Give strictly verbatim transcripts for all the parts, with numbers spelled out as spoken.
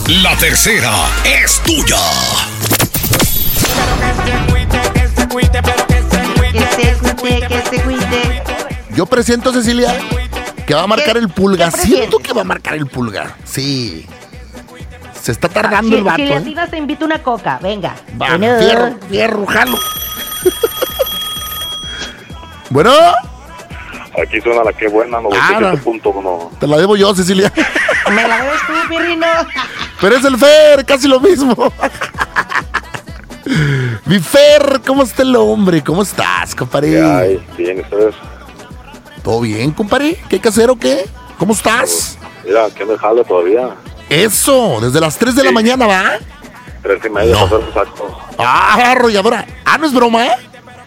La tercera es tuya. Que se cuide, que se cuide. Yo presiento, Cecilia, que va a marcar el pulga. ¿Qué prefieres? Siento que va a marcar el pulga. Sí. Se está tardando Si, el vato. si le ¿eh? atinas, te invito una coca. Venga. Va, Bueno. fierro, fierro, jalo. Bueno, Aquí suena la que buena, noventa y siete punto uno. te la debo yo, Cecilia. Me la debes tú, pirrino. Pero es el Fer, casi lo mismo. Mi Fer, ¿cómo está el hombre? ¿Cómo estás, compadre? Ay, bien, ustedes. ¿Todo bien, compadre? ¿Qué hay que hacer o qué? ¿Cómo estás? Mira, que me jale todavía. Eso, desde las tres de la Sí. mañana, ¿va? Tres y media, No. para ser exacto. Ah, arrolladora. Ah, ¿no es broma? ¿Eh?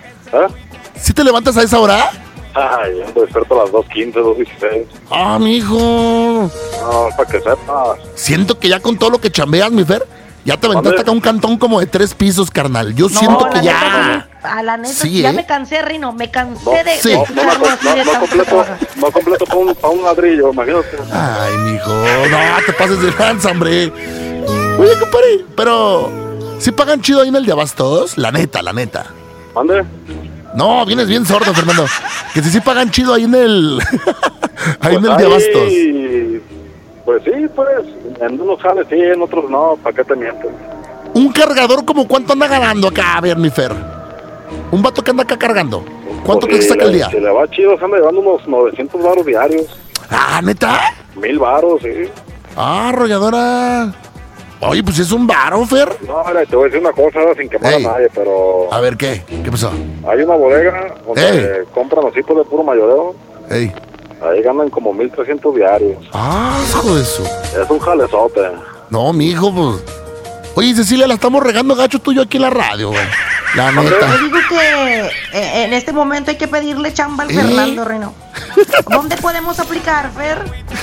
¿Sí te levantas a esa hora? Ay, ando despierto a las dos quince, dos dieciséis. Ah, mijo. No, para que sepas. Siento que ya con todo lo que chambeas, mi Fer, ya te aventaste ¿Dónde? acá un cantón como de tres pisos, carnal. Yo No, siento la que neta, ya. no, a la neta, Sí, ya ¿eh? me cansé, Rino. Me cansé No, de, sí. de no, no, escucharlo no, así no, de no tanto que completo, trabaja. no completo para un, pa' un ladrillo, imagínate. Ay, mijo. No, te pases de lanza, hombre. Oye, compadre, pero. ¿Sí pagan chido ahí en el de Abastos? La neta, la neta. ¿Mande? No, vienes bien sordo, Fernando. Que si sí pagan chido ahí en el. ahí en el de Pues Abastos. ahí, pues sí, pues. En unos jales sí, en otros no. ¿Para qué te mientes? Un cargador, como cuánto anda ganando acá, a ver, mi Fer. Un vato que anda acá cargando. ¿Cuánto Pues crees que si saca el le- día? Si le va chido, se anda llevando unos novecientos varos diarios. Ah, ¿neta? Mil varos, sí. Ah, arrolladora. Oye, pues es un varo, Fer. No, mira, te voy a decir una cosa sin quemar Ey. a nadie, pero A ver, ¿qué? ¿Qué pasó? hay una bodega donde compran así por de puro mayoreo. Ey. Ahí ganan como mil trescientos diarios. Ah, hijo de eso. Es un jalezote. No, mi hijo, pues. Oye, Cecilia, la estamos regando gacho tuyo aquí en la radio, güey. La Yo neta. digo que eh, en este momento hay que pedirle chamba al ¿Eh? Fernando, Rino. ¿Dónde podemos aplicar, Fer?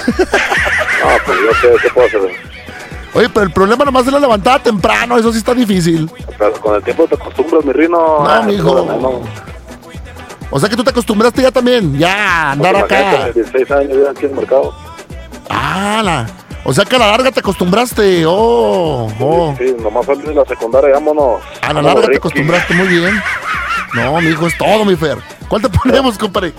Ah, pues yo sé qué puedo hacer. Oye, pero el problema nomás es la levantada temprano, eso sí está difícil. Pero con el tiempo te acostumbras, mi rino. No, Ah, mijo. por lo menos. O sea que tú te acostumbraste ya también, ya, a andar Porque acá. imagínate, dieciséis años ya aquí en el mercado. Ah, la. O sea que a la larga te acostumbraste. Oh, oh. Sí, nomás salí de la secundaria, vámonos. A la Vámonos, larga te Ricky. acostumbraste muy bien. No, mi hijo, es todo, mi Fer. ¿Cuál te ponemos, compadre?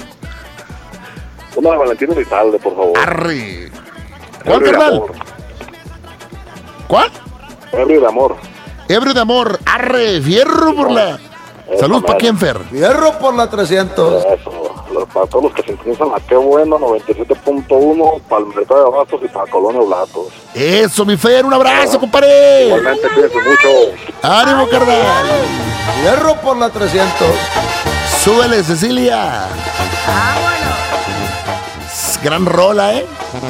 Una de Valentino Elizalde, por favor. Arre. ¿Cuál, Ebrio de carnal? amor. ¿Cuál? Ebrio de amor. Ebrio de amor. Arre, fierro por la. Saludos para quién, Fer. Fierro por la trescientos. Eso, lo- para todos los que se sintonizan a Qué Bueno, noventa y siete punto uno, para el mercado de Abastos y para Colonia Oblatos. Eso, mi Fer, un abrazo, compadre. Igualmente, cuídense mucho. Ánimo, carnal. Fierro por la trescientos. Súbele, Cecilia. Ah, bueno. Gran rola, ¿eh?